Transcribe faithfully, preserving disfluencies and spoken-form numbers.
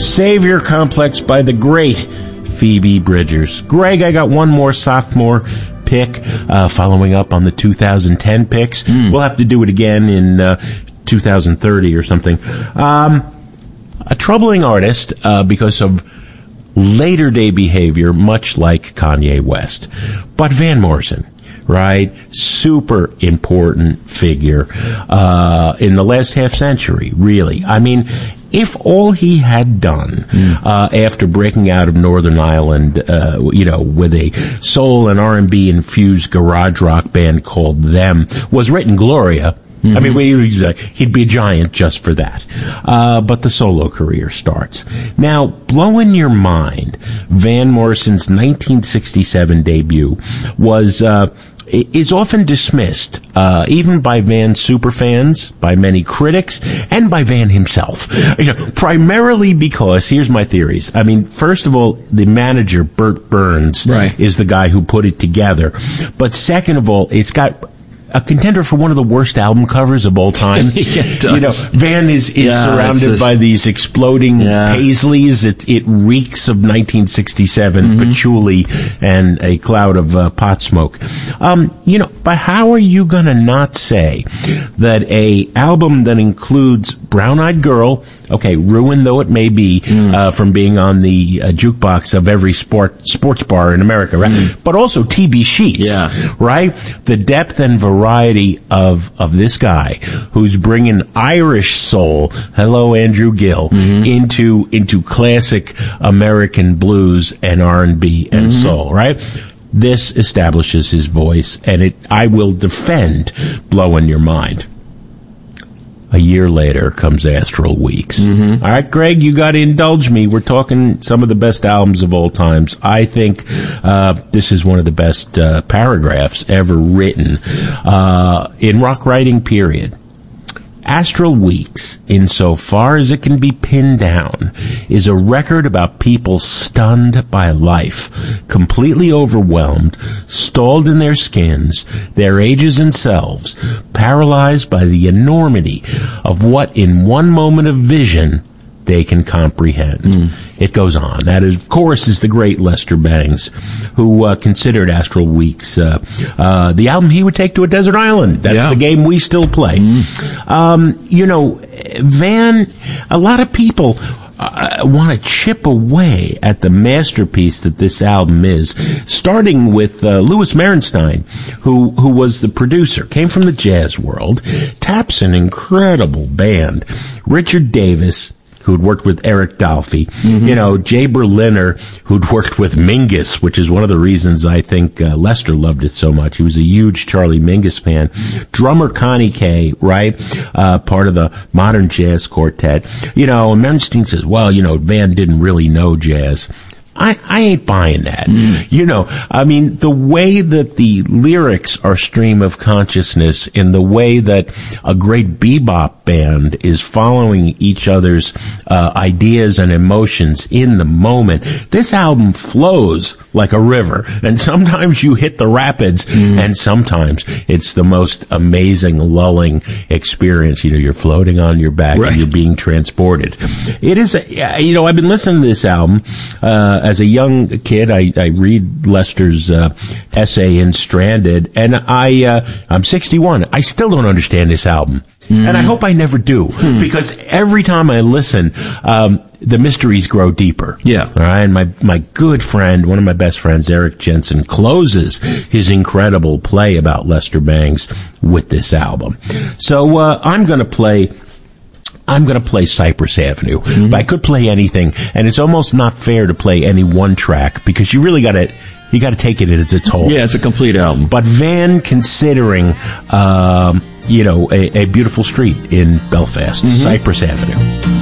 Savior Complex by the great Phoebe Bridgers. Greg, I got one more sophomore pick, uh, following up on the two thousand ten picks. Mm. We'll have to do it again in uh, two thousand thirty or something. Um, a troubling artist uh, because of later day behavior, much like Kanye West. But Van Morrison, right? Super important figure uh, in the last half century, really. I mean, if all he had done mm. uh, after breaking out of Northern Ireland, uh, you know, with a soul and R and B infused garage rock band called Them, was written Gloria. Mm-hmm. I mean, he'd be a giant just for that. Uh, but the solo career starts. Now, blowing your mind, Van Morrison's nineteen sixty-seven debut was, uh, is often dismissed, uh, even by Van superfans, by many critics, and by Van himself. You know, primarily because, here's my theories. I mean, first of all, the manager, Bert Burns, right. is the guy who put it together. But second of all, it's got a contender for one of the worst album covers of all time. Yeah, it does. You know, Van is, is yeah, surrounded this, by these exploding yeah. paisleys. It, it reeks of nineteen sixty-seven mm-hmm. patchouli and a cloud of uh, pot smoke. Um, you know, but how are you going to not say that a album that includes Brown Eyed Girl, okay, ruined though it may be mm. uh, from being on the uh, jukebox of every sport sports bar in America, right? Mm. But also T B Sheets, yeah. right? The depth and variety of of this guy who's bringing Irish soul, hello Andrew Gill, mm-hmm. into into classic American blues and R and B and mm-hmm. soul, right? This establishes his voice, and it I will defend Blowing Your Mind. A year later comes Astral Weeks. Mm-hmm. All right, Greg, you got to indulge me. We're talking some of the best albums of all times. I think uh, this is one of the best uh, paragraphs ever written uh, in rock writing, period. Astral Weeks, insofar as it can be pinned down, is a record about people stunned by life, completely overwhelmed, stalled in their skins, their ages and selves, paralyzed by the enormity of what in one moment of vision they can comprehend. Mm. It goes on. That, is, of course, is the great Lester Bangs, who uh, considered Astral Weeks uh, uh, the album he would take to a desert island. That's yeah. the game we still play. Mm. Um, you know, Van, a lot of people uh, want to chip away at the masterpiece that this album is, starting with uh, Louis Merenstein, who, who was the producer, came from the jazz world, taps an incredible band, Richard Davis, who'd worked with Eric Dolphy, mm-hmm. you know, Jay Berliner, who'd worked with Mingus, which is one of the reasons I think uh, Lester loved it so much. He was a huge Charlie Mingus fan. Drummer Connie Kay, right, uh, part of the Modern Jazz Quartet. You know, and Merenstein says, well, you know, Van didn't really know jazz. I, I ain't buying that. Mm. You know, I mean, the way that the lyrics are stream of consciousness, in the way that a great bebop band is following each other's uh, ideas and emotions in the moment, this album flows like a river. And sometimes you hit the rapids, mm. and sometimes it's the most amazing, lulling experience. You know, you're floating on your back, right, and you're being transported. It is, a, you know, I've been listening to this album, uh, as a young kid. I, I read Lester's uh, essay in Stranded, and I, uh, I'm sixty-one. I still don't understand this album. Mm. And I hope I never do, hmm. because every time I listen, um, the mysteries grow deeper. Yeah. All right. And my, my good friend, one of my best friends, Eric Jensen, closes his incredible play about Lester Bangs with this album. So, uh, I'm gonna play I'm going to play Cypress Avenue. Mm-hmm. But I could play anything, and it's almost not fair to play any one track, because you really got to you got to take it as its whole. Yeah, it's a complete album. But Van, considering, um, you know, a, a beautiful street in Belfast, mm-hmm. Cypress Avenue.